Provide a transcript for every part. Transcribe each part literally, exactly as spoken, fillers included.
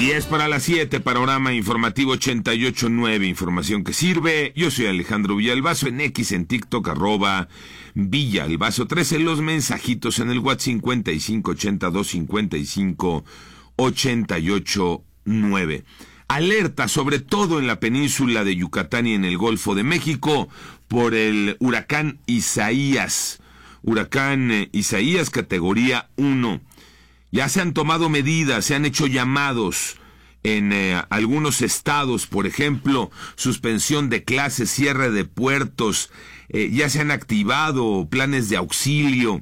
diez para las siete, panorama informativo ochenta y ocho punto nueve, información que sirve. Yo soy Alejandro Villalbazo, en X, en TikTok, arroba Villalbazo trece, los mensajitos en el WhatsApp cincuenta y cinco ochenta y dos cincuenta y cinco ochenta y ocho nueve. Alerta, sobre todo en la península de Yucatán y en el Golfo de México, por el huracán Isaías. Huracán eh, Isaías, categoría uno. Ya se han tomado medidas, se han hecho llamados en eh, algunos estados, por ejemplo, suspensión de clases, cierre de puertos, eh, ya se han activado planes de auxilio.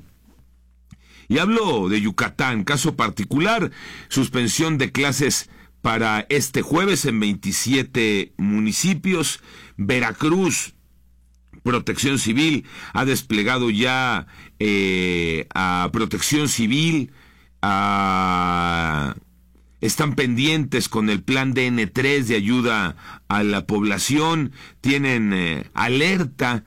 Y hablo de Yucatán, caso particular, suspensión de clases para este jueves en veintisiete municipios. Veracruz, Protección Civil ha desplegado ya eh, a Protección Civil. Ah, están pendientes con el plan D N tres de ayuda a la población, tienen eh, alerta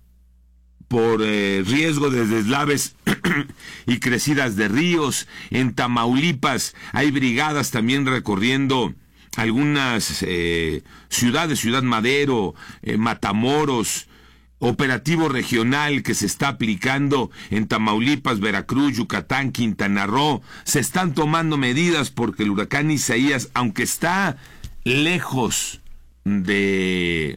por eh, riesgo de deslaves y crecidas de ríos. En Tamaulipas hay brigadas también recorriendo algunas eh, ciudades, Ciudad Madero, eh, Matamoros. Operativo regional que se está aplicando en Tamaulipas, Veracruz, Yucatán, Quintana Roo. Se están tomando medidas porque el huracán Isaías, aunque está lejos de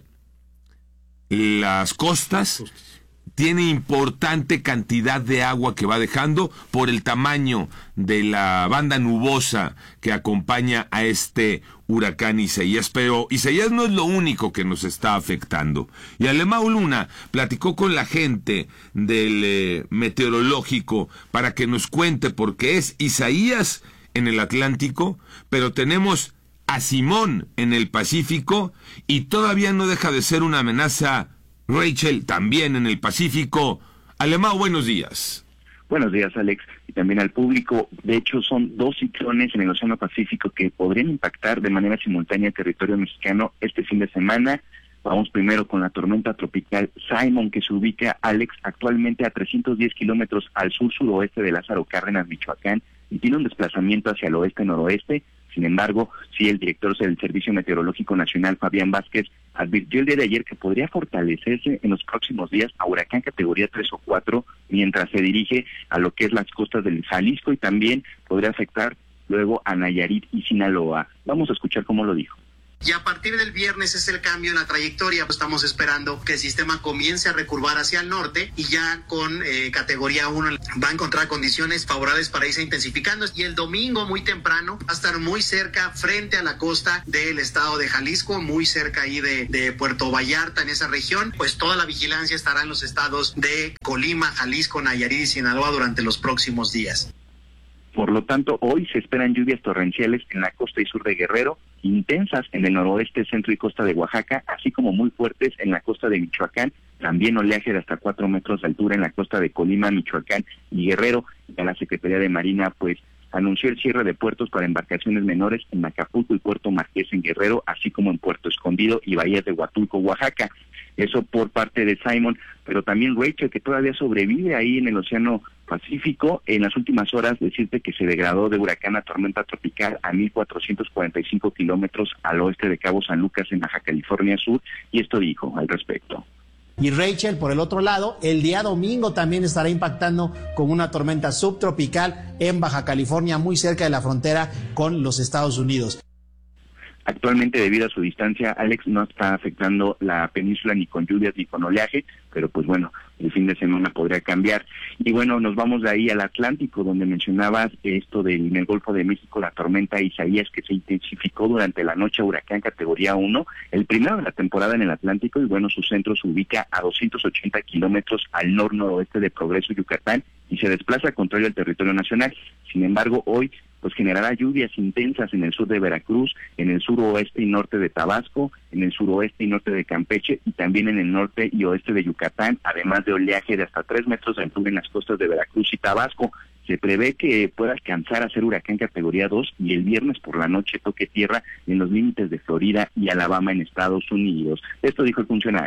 las costas, tiene importante cantidad de agua que va dejando por el tamaño de la banda nubosa que acompaña a este huracán Isaías. Pero Isaías no es lo único que nos está afectando. Y Alemão Luna platicó con la gente del eh, meteorológico para que nos cuente, porque es Isaías en el Atlántico, pero tenemos a Simón en el Pacífico y todavía no deja de ser una amenaza Rachel también en el Pacífico. Alemão, buenos días. Buenos días, Alex, y también al público. De hecho, son dos ciclones en el Océano Pacífico que podrían impactar de manera simultánea el territorio mexicano este fin de semana. Vamos primero con la tormenta tropical Simon, que se ubica, Alex, actualmente a trescientos diez kilómetros al sur-suroeste de Lázaro Cárdenas, Michoacán, y tiene un desplazamiento hacia el oeste-noroeste. Sin embargo, sí, el director del Servicio Meteorológico Nacional, Fabián Vázquez, advirtió el día de ayer que podría fortalecerse en los próximos días a huracán categoría tres o cuatro, mientras se dirige a lo que es las costas del Jalisco, y también podría afectar luego a Nayarit y Sinaloa. Vamos a escuchar cómo lo dijo. Y a partir del viernes es el cambio en la trayectoria. Estamos esperando que el sistema comience a recurvar hacia el norte y ya con eh, categoría uno va a encontrar condiciones favorables para irse intensificando. Y el domingo muy temprano va a estar muy cerca, frente a la costa del estado de Jalisco, muy cerca ahí de, de Puerto Vallarta, en esa región. Pues toda la vigilancia estará en los estados de Colima, Jalisco, Nayarit y Sinaloa durante los próximos días. Por lo tanto, hoy se esperan lluvias torrenciales en la costa y sur de Guerrero, intensas en el noroeste, centro y costa de Oaxaca, así como muy fuertes en la costa de Michoacán, también oleaje de hasta cuatro metros de altura en la costa de Colima, Michoacán y Guerrero. Ya la Secretaría de Marina, pues, anunció el cierre de puertos para embarcaciones menores en Acapulco y Puerto Marqués en Guerrero, así como en Puerto Escondido y Bahías de Huatulco, Oaxaca. Eso por parte de Simon, pero también Rachel, que todavía sobrevive ahí en el Océano Pacífico. En las últimas horas, decirte que se degradó de huracán a tormenta tropical a mil cuatrocientos cuarenta y cinco kilómetros al oeste de Cabo San Lucas, en Baja California Sur, y esto dijo al respecto. Y Rachel, por el otro lado, el día domingo también estará impactando con una tormenta subtropical en Baja California, muy cerca de la frontera con los Estados Unidos. Actualmente, debido a su distancia, Alex, no está afectando la península ni con lluvias ni con oleaje, pero pues bueno, el fin de semana podría cambiar. Y bueno, nos vamos de ahí al Atlántico, donde mencionabas esto del, en el Golfo de México, la tormenta Isaías, que se intensificó durante la noche a huracán categoría uno, el primero de la temporada en el Atlántico, y bueno, su centro se ubica a doscientos ochenta kilómetros al nor-noroeste de Progreso, Yucatán, y se desplaza contrario al territorio nacional. Sin embargo, hoy pues generará lluvias intensas en el sur de Veracruz, en el suroeste y norte de Tabasco, en el suroeste y norte de Campeche, y también en el norte y oeste de Yucatán, además de oleaje de hasta tres metros de altura en las costas de Veracruz y Tabasco. Se prevé que pueda alcanzar a ser huracán categoría dos y el viernes por la noche toque tierra en los límites de Florida y Alabama en Estados Unidos. Esto dijo el funcionario.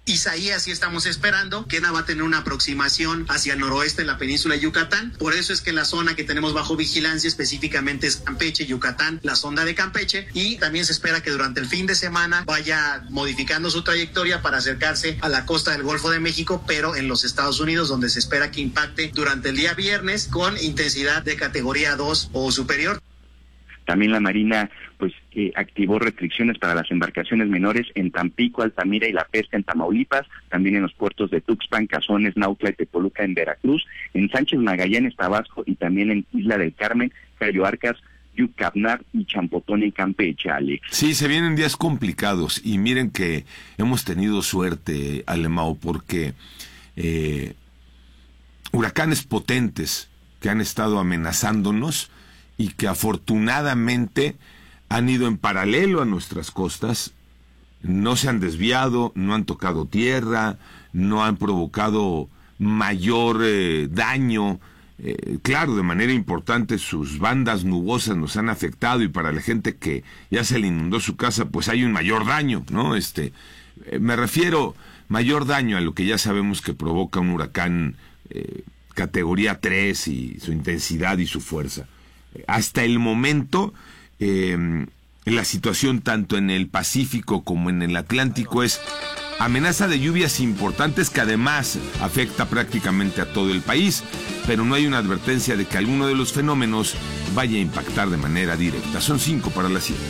Isaías sí estamos esperando que va a tener una aproximación hacia el noroeste de la península de Yucatán. Por eso es que la zona que tenemos bajo vigilancia específicamente es Campeche, Yucatán, la sonda de Campeche, y también se espera que durante el fin de semana vaya modificando su trayectoria para acercarse a la costa del Golfo de México, pero en los Estados Unidos, donde se espera que impacte durante el día viernes con intensidad de categoría dos o superior. También la Marina pues eh, activó restricciones para las embarcaciones menores en Tampico, Altamira y La Pesca en Tamaulipas, también en los puertos de Tuxpan, Cazones, Nautla y Tepoluca en Veracruz, en Sánchez Magallanes, Tabasco y también en Isla del Carmen, Cayo Arcas, Yucatán y Champotón en Campeche, Alex. Sí, se vienen días complicados y miren que hemos tenido suerte, Alemão, porque eh, huracanes potentes que han estado amenazándonos y que afortunadamente han ido en paralelo a nuestras costas, no se han desviado, no han tocado tierra, no han provocado mayor eh, daño. Eh, claro, de manera importante sus bandas nubosas nos han afectado y para la gente que ya se le inundó su casa, pues hay un mayor daño, ¿no? Este, eh, me refiero mayor daño a lo que ya sabemos que provoca un huracán eh, categoría tres y su intensidad y su fuerza. Hasta el momento, eh, la situación tanto en el Pacífico como en el Atlántico es amenaza de lluvias importantes que además afecta prácticamente a todo el país, pero no hay una advertencia de que alguno de los fenómenos vaya a impactar de manera directa. Son cinco para las siete.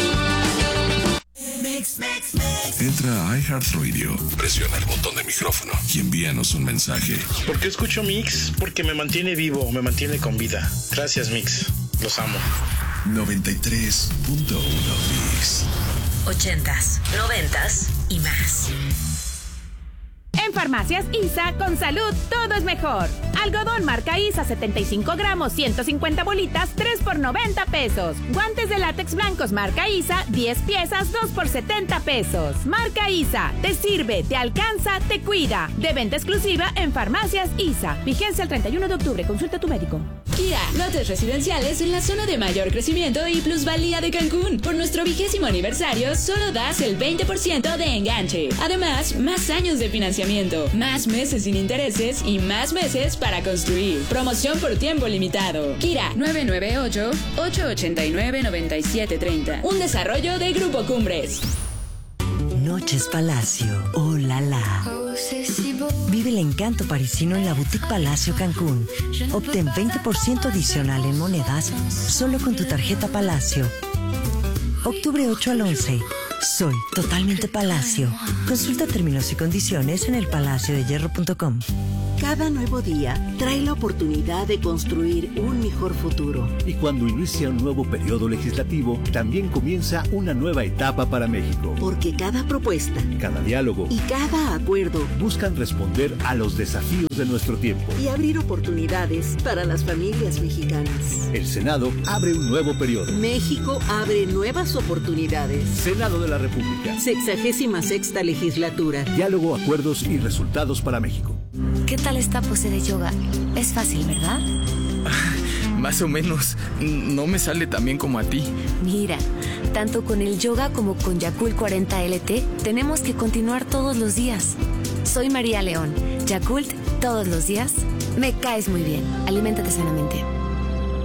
Entra a iHeartRadio, presiona el botón de micrófono y envíanos un mensaje. ¿Por qué escucho Mix? Porque me mantiene vivo, me mantiene con vida. Gracias, Mix. Los amo. noventa y tres punto uno Mix. Ochentas, noventas y más. En Farmacias ISA, con salud, todo es mejor. Algodón marca ISA, setenta y cinco gramos, ciento cincuenta bolitas, tres por noventa pesos. Guantes de látex blancos marca ISA, diez piezas, dos por setenta pesos. Marca ISA, te sirve, te alcanza, te cuida. De venta exclusiva en Farmacias ISA. Vigencia el treinta y uno de octubre, consulta a tu médico. Kira, lotes residenciales en la zona de mayor crecimiento y plusvalía de Cancún. Por nuestro vigésimo aniversario, solo das el veinte por ciento de enganche. Además, más años de financiamiento, más meses sin intereses y más meses para construir. Promoción por tiempo limitado. Kira, nueve nueve ocho, ocho ocho nueve, nueve siete tres cero. Un desarrollo de Grupo Cumbres. Noches Palacio, oh la la. Vive el encanto parisino en la Boutique Palacio Cancún. Obtén veinte por ciento adicional en monedas solo con tu tarjeta Palacio. Octubre ocho al once. Soy totalmente Palacio. Consulta términos y condiciones en el palacio de hierro punto com. Cada nuevo día trae la oportunidad de construir un mejor futuro. Y cuando inicia un nuevo periodo legislativo, también comienza una nueva etapa para México. Porque cada propuesta, cada diálogo y cada acuerdo buscan responder a los desafíos de nuestro tiempo y abrir oportunidades para las familias mexicanas. El Senado abre un nuevo periodo. México abre nuevas oportunidades. Senado de la República. Sexagésima sexta legislatura. Diálogo, acuerdos y resultados para México. ¿Qué tal esta pose de yoga? Es fácil, ¿verdad? Más o menos. No me sale tan bien como a ti. Mira, tanto con el yoga como con Yakult cuarenta L T, tenemos que continuar todos los días. Soy María León. Yakult, todos los días. Me caes muy bien. Aliméntate sanamente.